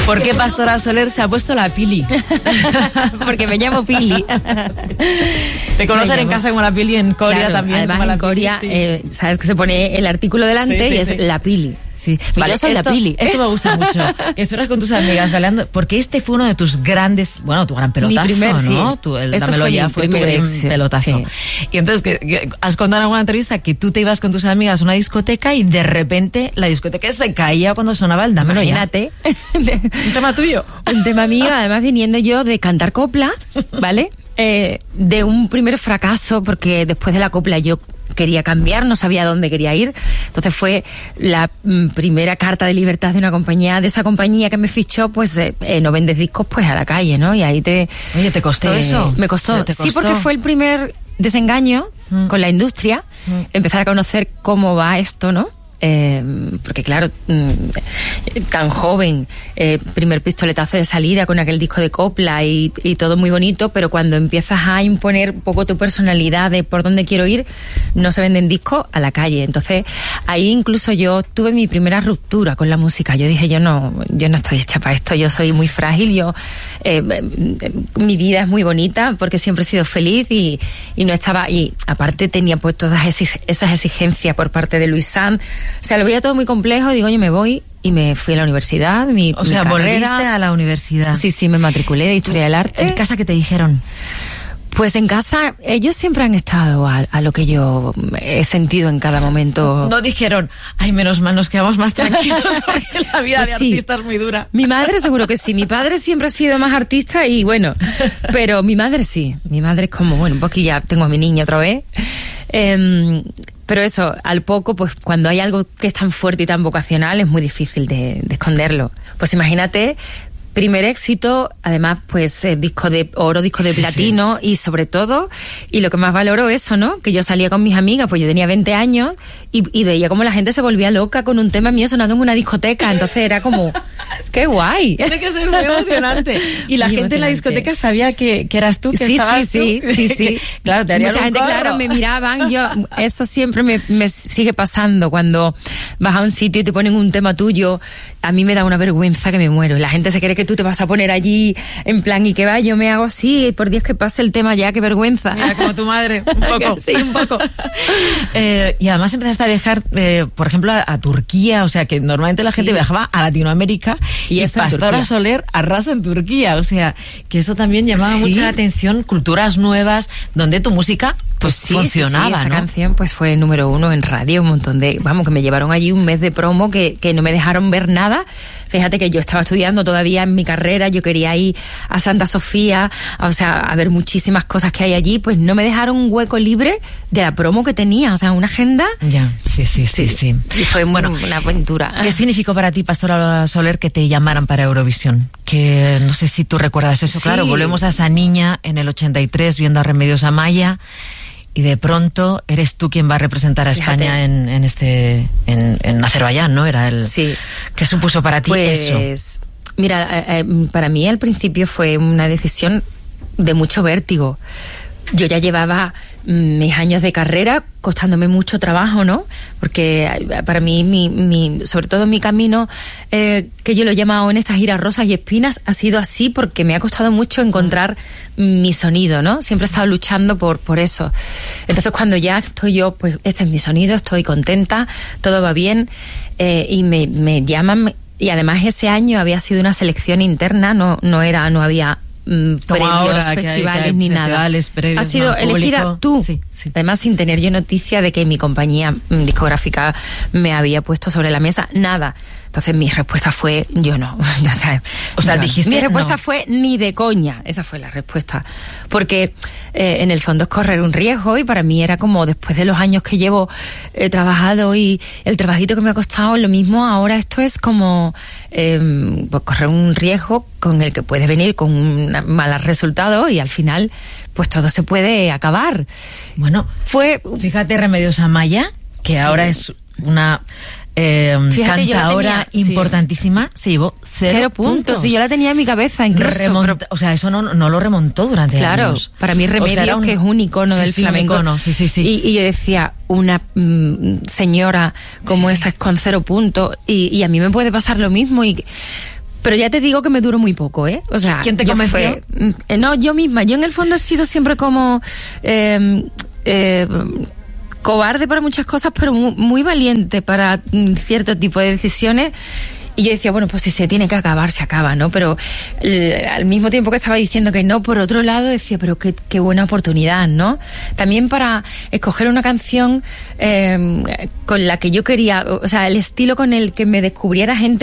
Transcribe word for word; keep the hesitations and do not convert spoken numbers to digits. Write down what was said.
¿Por qué Pastora Soler se ha puesto la Pili? Porque me llamo Pili. Te conocen en casa como la Pili, en Coria claro, también. Además en la Coria, Pili, sí. eh, sabes que se pone el artículo delante sí, sí, y es sí. la Pili. Sí. Vale, yo soy esto, la Pili. Esto me gusta mucho. Que estuvieras con tus amigas bailando, porque este fue uno de tus grandes, bueno, tu gran pelotazo, mi primer, ¿no? Sí. Tu, el esto Dámelo fue Ya mi fue tu primer gran sí. pelotazo. Sí. Y entonces, que, que has contado en alguna entrevista que tú te ibas con tus amigas a una discoteca y de repente la discoteca se caía cuando sonaba el Dámelo Imagínate. Ya. Un tema tuyo. Un tema mío, además viniendo yo de cantar copla, ¿vale? Eh, de un primer fracaso, porque después de la copla yo quería cambiar, no sabía dónde quería ir. Entonces fue la mm, primera carta de libertad de una compañía, de esa compañía que me fichó, pues eh, eh, no vendes discos, pues a la calle, ¿no? Y ahí te... Oye, ¿te costó te, eso? Me costó. ¿Te costó? Sí, porque fue el primer desengaño mm. con la industria, mm. empezar a conocer cómo va esto, ¿no? Eh, porque claro, mm, tan joven, eh, primer pistoletazo de salida con aquel disco de copla y, y todo muy bonito, pero cuando empiezas a imponer un poco tu personalidad de por dónde quiero ir, no se venden discos a la calle. Entonces ahí incluso yo tuve mi primera ruptura con la música. Yo dije, yo no, yo no estoy hecha para esto, yo soy muy frágil, yo eh, mi vida es muy bonita porque siempre he sido feliz y, y no estaba, y aparte tenía pues todas esas exigencias por parte de Luis Sanz. O sea, lo veía todo muy complejo y digo, yo me voy y me fui a la universidad. Mi, o sea, mi volviste carrera. a la universidad. Sí, sí, me matriculé de Historia del Arte. ¿En casa qué te dijeron? Pues en casa ellos siempre han estado a, a lo que yo he sentido en cada momento. No dijeron, ay, menos mal, nos quedamos más tranquilos porque la vida pues de sí. artista es muy dura. Mi madre seguro que sí. Mi padre siempre ha sido más artista y bueno, pero mi madre sí. Mi madre es como, bueno, un poquito ya tengo a mi niña otra vez. Eh, Pero eso, al poco, pues cuando hay algo que es tan fuerte y tan vocacional, es muy difícil de, de esconderlo. Pues imagínate, primer éxito, además, pues eh, disco de oro, disco de sí, platino, sí. Y sobre todo, y lo que más valoro eso, ¿no? Que yo salía con mis amigas, pues yo tenía veinte años, y, y veía como la gente se volvía loca con un tema mío sonando en una discoteca, entonces era como, ¡qué guay! Tiene que ser muy emocionante. Y la muy gente en la discoteca sabía que, que eras tú, que sí, estabas sí, tú. Sí, sí, sí. Claro, te harían mucha un gente, corro. Claro, me miraban, yo, eso siempre me, me sigue pasando, cuando vas a un sitio y te ponen un tema tuyo, a mí me da una vergüenza que me muero. La gente se cree que tú te vas a poner allí en plan y que va, yo me hago así, por Dios que pase el tema ya, qué vergüenza. Mira, como tu madre, un poco. Sí, un poco. eh, y además empezaste a viajar, eh, por ejemplo, a, a Turquía, o sea que normalmente la sí. gente viajaba a Latinoamérica y, y Pastora Soler arrasa en Turquía, o sea que eso también llamaba sí. mucho la atención, culturas nuevas, donde tu música pues, pues sí, funcionaba, sí, sí. Esta ¿no? canción pues fue número uno en radio, un montón de, vamos, que me llevaron allí un mes de promo que, que no me dejaron ver nada. Fíjate que yo estaba estudiando todavía en mi carrera, yo quería ir a Santa Sofía, o sea, a ver muchísimas cosas que hay allí, pues no me dejaron un hueco libre de la promo que tenía, o sea, una agenda. Ya, sí, sí, sí, sí. sí. Y fue bueno, una aventura. ¿Qué significó para ti, Pastora Soler, que te llamaran para Eurovisión? Que no sé si tú recuerdas eso, sí. Claro, volvemos a esa niña en el ochenta y tres viendo a Remedios Amaya. Y de pronto eres tú quien va a representar a Fíjate. España en, en este en, en Azerbaiyán, ¿no? Era el sí. ¿Qué supuso para ti pues, eso? Mira, eh, para mí al principio fue una decisión de mucho vértigo. Yo ya llevaba mis años de carrera costándome mucho trabajo, ¿no? Porque para mí, mi, mi, sobre todo mi camino, eh, que yo lo he llamado en estas giras rosas y espinas, ha sido así porque me ha costado mucho encontrar mi sonido, ¿no? Siempre he estado luchando por, por eso. Entonces cuando ya estoy yo, pues este es mi sonido, estoy contenta, todo va bien, eh, y me, me llaman, y además ese año había sido una selección interna, no, no era, no había Como premios, ahora, festivales que hay, que hay ni festivales, nada. Previos, ha sido no, elegida público. tú. Sí, sí. Además, sin tener yo noticia de que mi compañía discográfica me había puesto sobre la mesa, nada. Entonces mi respuesta fue, yo no. o sea, o sea yo, dijiste mi respuesta no. fue ni de coña. Esa fue la respuesta. Porque eh, en el fondo es correr un riesgo y para mí era como, después de los años que llevo eh, trabajado y el trabajito que me ha costado, lo mismo ahora esto es como eh, pues correr un riesgo con el que puedes venir con un mal resultado y al final pues todo se puede acabar. Bueno, fue, fíjate, Remedios Amaya, que sí. ahora es una eh, Fíjate, cantadora tenía, importantísima, sí. se llevó cero, cero puntos. puntos. Y yo la tenía en mi cabeza incluso. Remonta, pero, o sea, eso no, no lo remontó durante claro, años. Para mí Remedios, o sea, un, que es un icono sí, del sí, flamenco. Un icono, sí, sí, sí. Y, y yo decía, una mm, señora como sí. esta es con cero puntos y, y a mí me puede pasar lo mismo y... Pero ya te digo que me duró muy poco, ¿eh? O sea, ¿quién te convenció? Fue, no, yo misma. Yo en el fondo he sido siempre como... Eh, eh, cobarde para muchas cosas, pero muy, muy valiente para cierto tipo de decisiones. Y yo decía, bueno, pues si se tiene que acabar, se acaba, ¿no? Pero eh, al mismo tiempo que estaba diciendo que no, por otro lado decía, pero qué, qué buena oportunidad, ¿no? También para escoger una canción eh, con la que yo quería, o sea, el estilo con el que me descubriera gente